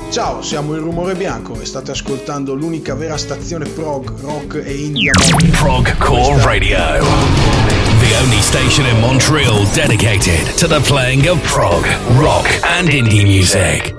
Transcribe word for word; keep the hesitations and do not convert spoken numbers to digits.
Ciao, siamo il Rumore Bianco e state ascoltando l'unica vera stazione prog, rock e indie. Prog Core Radio, the only station in Montreal dedicated to the playing of prog, rock and indie music.